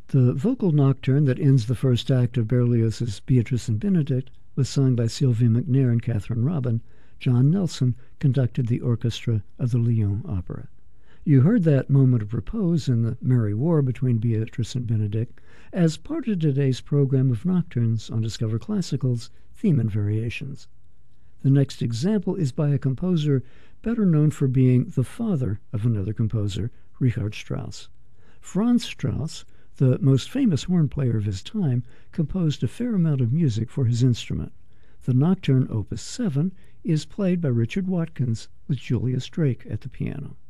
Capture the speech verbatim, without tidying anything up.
The vocal nocturne that ends the first act of Berlioz's Beatrice and Benedict was sung by Sylvie McNair and Catherine Robin. John Nelson conducted the orchestra of the Lyon Opera. You heard that moment of repose in the merry war between Beatrice and Benedict as part of today's program of nocturnes on Discover Classical's Theme and Variations. The next example is by a composer better known for being the father of another composer, Richard Strauss. Franz Strauss, the most famous horn player of his time, composed a fair amount of music for his instrument. The Nocturne Opus seven is played by Richard Watkins with Julius Drake at the piano.